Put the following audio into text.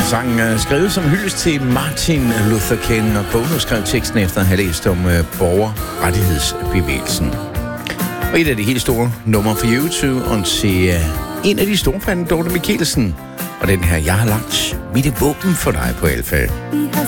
Sangen er skrevet som hyldest til Martin Luther King, og Bono skrev teksten efter at have læst om borgerrettighedsbevægelsen. Og et af de helt store numre for YouTube, og til en af de store fans, Dorte Michelsen. Og den her, jeg har lagt mit våben for dig på Alfa.